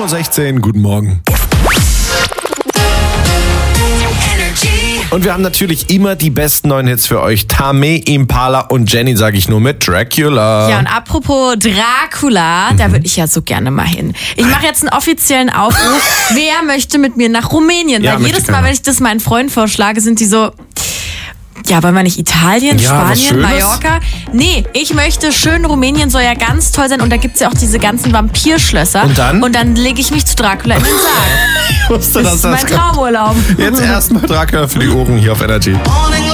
7:16 Uhr, guten Morgen. Und wir haben natürlich immer die besten neuen Hits für euch. Tame Impala und Jenny, sage ich nur, mit Dracula. Ja, und apropos Dracula, da würde ich ja so gerne mal hin. Ich mache jetzt einen offiziellen Aufruf. Wer möchte mit mir nach Rumänien? Ja, weil jedes Mal, wenn ich das meinen Freunden vorschlage, sind die so... Ja, wollen wir nicht Italien, Ja, Spanien, Mallorca? Nee, ich möchte schön, Rumänien soll ja ganz toll sein und da gibt's ja auch diese ganzen Vampirschlösser. Und dann? Und dann lege ich mich zu Dracula in den Sarg. Ich wusste, Das ist mein kommt. Traumurlaub. Jetzt erstmal Dracula für die Ohren hier auf Energy. Morning